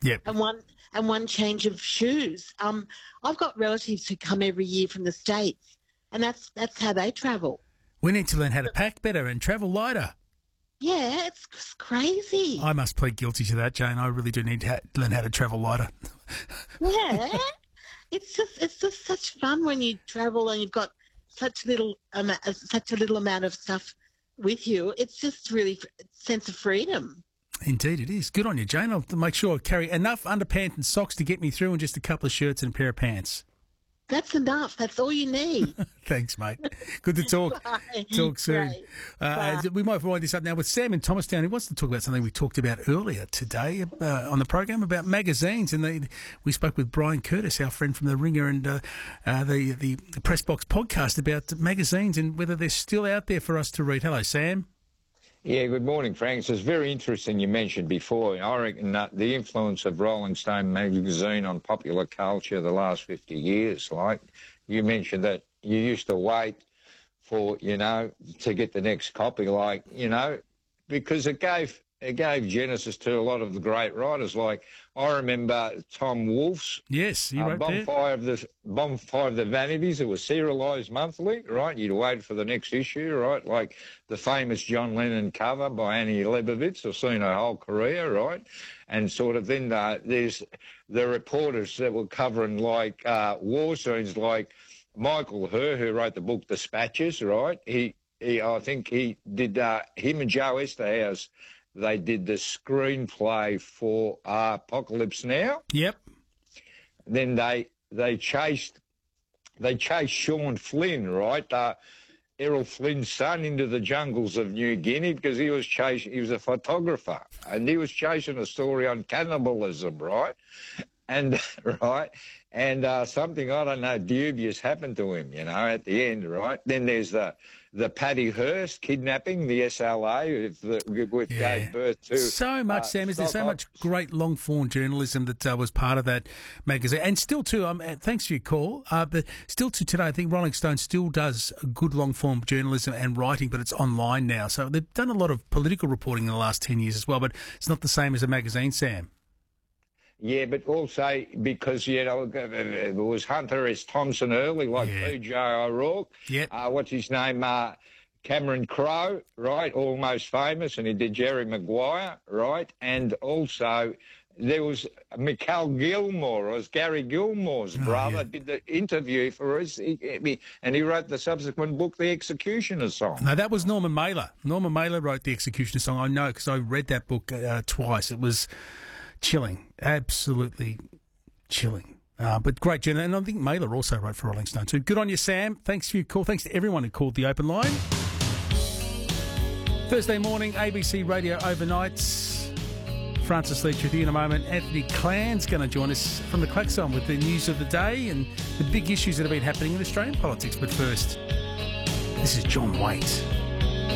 Yep. and one change of shoes. I've got relatives who come every year from the States, and that's how they travel. We need to learn how to pack better and travel lighter. Yeah, it's crazy. I must plead guilty to that, Jane. I really do need to learn how to travel lighter. Yeah, it's just such fun when you travel and you've got such a little amount of stuff with you. It's just really a sense of freedom. Indeed it is. Good on you, Jane. I'll make sure I carry enough underpants and socks to get me through and just a couple of shirts and a pair of pants. That's enough. That's all you need. Thanks, mate. Good to talk. Bye. Talk soon. Great. We might wind this up now with Sam in Thomastown. He wants to talk about something we talked about earlier today on the program about magazines. And we spoke with Brian Curtis, our friend from The Ringer, and the Press Box podcast about magazines and whether they're still out there for us to read. Hello, Sam. Yeah, good morning, Frank. It's very interesting you mentioned before. I reckon that the influence of Rolling Stone magazine on popular culture the last 50 years, like you mentioned that you used to wait for, to get the next copy, because it gave genesis to a lot of the great writers. Like I remember Tom Wolfe's Yes, he wrote Bonfire of the Vanities. It was serialised monthly, right? You'd wait for the next issue, right? Like the famous John Lennon cover by Annie Leibovitz. I've seen her whole career, right? And sort of then there's the reporters that were covering like war scenes, like Michael Herr, who wrote the book Dispatches, right? I think he did him and Joe Esterhaus. They did the screenplay for Apocalypse Now. Yep. Then they chased Sean Flynn, right? Errol Flynn's son into the jungles of New Guinea because he was a photographer and he was chasing a story on cannibalism, right? And something, I don't know, dubious happened to him, at the end, right? Then there's the Patty Hearst kidnapping, the SLA, which gave birth to... So much, Sam. Is there so much great long-form journalism that was part of that magazine? And still, too, thanks for your call, but still to today, I think Rolling Stone still does good long-form journalism and writing, but it's online now. So they've done a lot of political reporting in the last 10 years as well, but it's not the same as a magazine, Sam. Yeah, but also because, it was Hunter S. Thompson early, like P.J. O'Rourke. Yep. What's his name? Cameron Crowe, right? Almost Famous, and he did Jerry Maguire, right? And also there was Mikhail Gilmore, it was Gary Gilmore's brother, did the interview for us, and he wrote the subsequent book, The Executioner Song. No, that was Norman Mailer. Norman Mailer wrote The Executioner Song. I know because I read that book twice. It was... chilling, absolutely chilling. But great journal. And I think Mailer also wrote for Rolling Stone too. Good on you, Sam. Thanks for your call. Thanks to everyone who called the open line. Thursday morning, ABC Radio Overnights. Francis Leach with you in a moment. Anthony Clan's going to join us from the Klaxon with the news of the day and the big issues that have been happening in Australian politics. But first, this is John Waite.